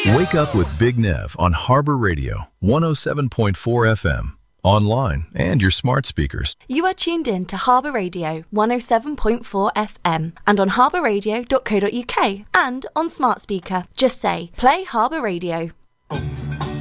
Wake up with Big Nev on Harbor Radio, 107.4 FM, online and your smart speakers. You are tuned in to Harbor Radio 107.4 FM and on harborradio.co.uk and on smart speaker. Just say, play Harbor Radio.